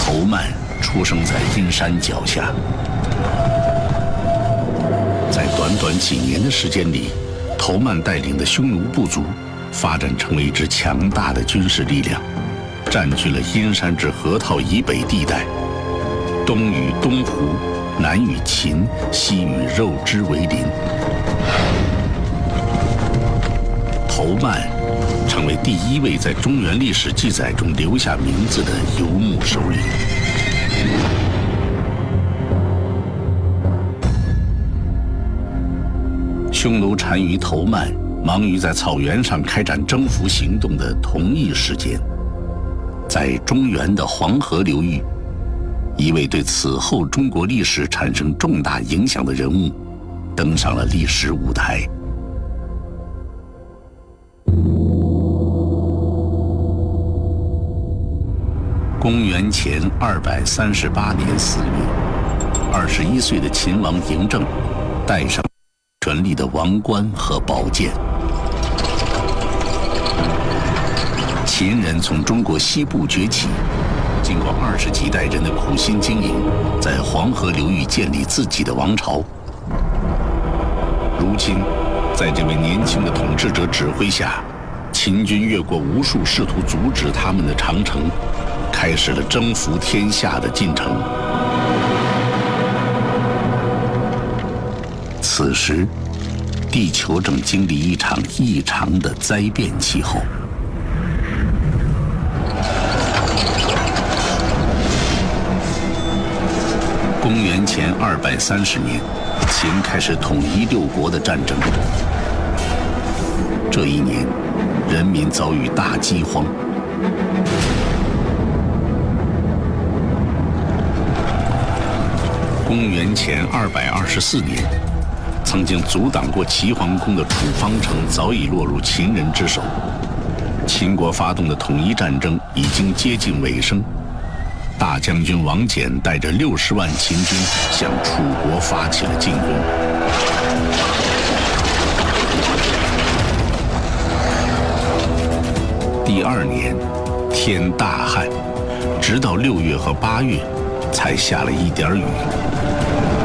头曼出生在阴山脚下，在短短几年的时间里，头曼带领的匈奴部族发展成为一支强大的军事力量，占据了阴山至河套以北地带，东与东胡，南与秦，西与肉支为邻。头曼成为第一位在中原历史记载中留下名字的游牧首领。匈奴单于头曼忙于在草原上开展征服行动的同一时间，在中原的黄河流域，一位对此后中国历史产生重大影响的人物登上了历史舞台。公元前238年4月，21岁的秦王嬴政戴上权力的王冠和宝剑。秦人从中国西部崛起，经过20几代人的苦心经营，在黄河流域建立自己的王朝。如今，在这位年轻的统治者指挥下，秦军越过无数试图阻止他们的长城，开始了征服天下的进程。此时，地球正经历一场异常的灾变气候。公元前230年，秦开始统一六国的战争。这一年，人民遭遇大饥荒。公元前224年，曾经阻挡过齐桓公的楚方城早已落入秦人之手。秦国发动的统一战争已经接近尾声，大将军王翦带着60万秦军向楚国发起了进攻。第2年，天大旱，直到6月和8月才下了一点雨。